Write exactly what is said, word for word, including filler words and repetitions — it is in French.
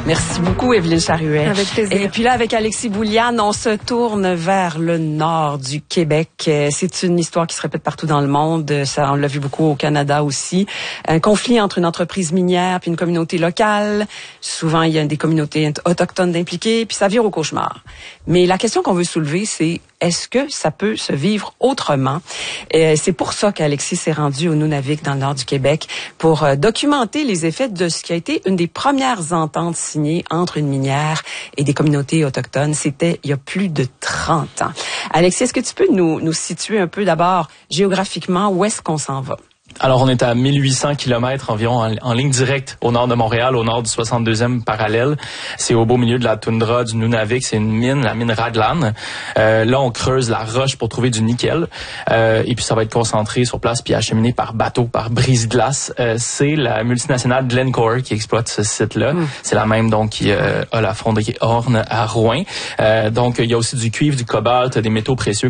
Merci beaucoup, Evelyne Charuet. Avec plaisir. Et puis là, avec Alexis Bouliane, on se tourne vers le nord du Québec. C'est une histoire qui se répète partout dans le monde. Ça, on l'a vu beaucoup au Canada aussi. Un conflit entre une entreprise minière puis une communauté locale. Souvent, il y a des communautés autochtones impliquées, puis ça vire au cauchemar. Mais la question qu'on veut soulever, c'est est-ce que ça peut se vivre autrement? Et c'est pour ça qu'Alexis s'est rendu au Nunavik, dans le nord du Québec, pour documenter les effets de ce qui a été une des premières ententes signées entre une minière et des communautés autochtones. C'était il y a plus de trente ans. Alexis, est-ce que tu peux nous, nous situer un peu d'abord géographiquement où est-ce qu'on s'en va? Alors, on est à mille huit cents kilomètres environ en, en ligne directe au nord de Montréal, au nord du soixante-deuxième parallèle. C'est au beau milieu de la toundra du Nunavik. C'est une mine, la mine Raglan. Euh, là, on creuse la roche pour trouver du nickel. Euh, et puis, ça va être concentré sur place puis acheminé par bateau, par brise-glace. Euh, c'est la multinationale Glencore qui exploite ce site-là. Mm. C'est la même donc qui euh, a la fonderie Horn à Rouyn. Euh, donc, il y a aussi du cuivre, du cobalt, des métaux précieux